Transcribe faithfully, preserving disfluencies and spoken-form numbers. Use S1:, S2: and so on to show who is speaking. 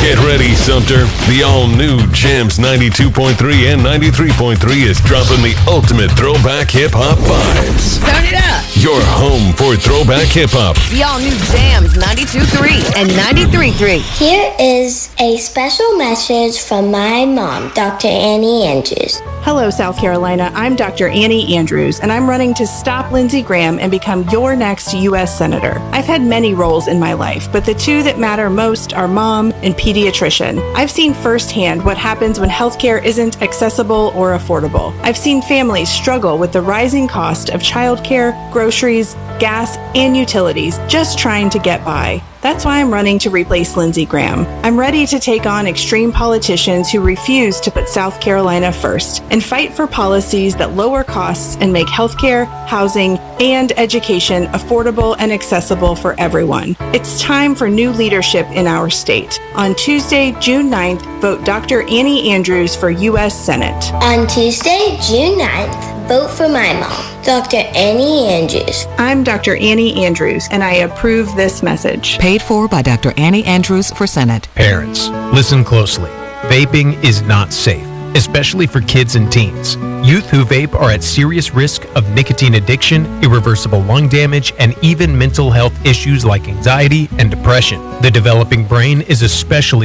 S1: Get ready, Sumter. The all-new Jams ninety-two point three and ninety-three point three is dropping the ultimate throwback hip-hop vibes.
S2: Turn it up.
S1: Your home for throwback hip-hop.
S2: The all-new Jams ninety-two point three and ninety-three point three.
S3: Here is a special message from my mom, Doctor Annie Andrews.
S4: Hello, South Carolina. I'm Doctor Annie Andrews, and I'm running to stop Lindsey Graham and become your next U S Senator. I've had many roles in my life, but the two that matter most are mom and pediatrician. I've seen firsthand what happens when healthcare isn't accessible or affordable. I've seen families struggle with the rising cost of childcare, groceries, gas, and utilities just trying to get by. That's why I'm running to replace Lindsey Graham. I'm ready to take on extreme politicians who refuse to put South Carolina first and fight for policies that lower costs and make healthcare, housing, and education affordable and accessible for everyone. It's time for new leadership in our state. On Tuesday, June ninth, vote Doctor Annie Andrews for U S Senate.
S3: On Tuesday, June ninth, vote for my mom, Doctor Annie Andrews.
S4: I'm Doctor Annie Andrews, and I approve this message.
S5: Paid for by Doctor Annie Andrews for Senate.
S6: Parents, listen closely. Vaping is not safe, especially for kids and teens. Youth who vape are at serious risk of nicotine addiction, irreversible lung damage, and even mental health issues like anxiety and depression. The developing brain is especially